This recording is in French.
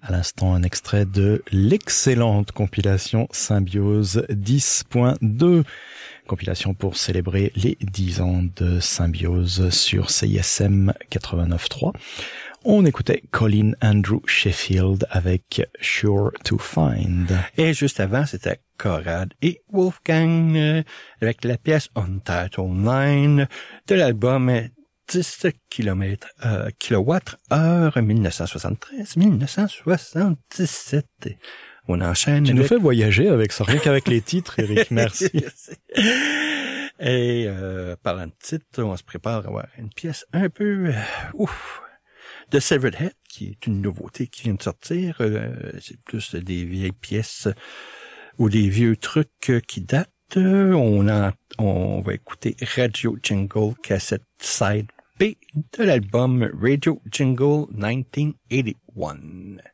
À l'instant, un extrait de l'excellente compilation Symbiose 10.2. Compilation pour célébrer les 10 ans de Symbiose sur CISM 89.3. On écoutait Colin Andrew Sheffield avec Sure to Find. Et juste avant, c'était Corrad et Wolfgang avec la pièce Untitled 9 de l'album 10 kWh 1973-1977. On enchaîne. Tu nous fais voyager avec ça, rien qu'avec les titres, Eric, merci. Et parlant de titres, on se prépare à avoir une pièce un peu de Severed Head, qui est une nouveauté qui vient de sortir. C'est plus des vieilles pièces ou des vieux trucs qui datent. On va écouter Radio Jingle Cassette Side B de l'album Radio Jingle 1981.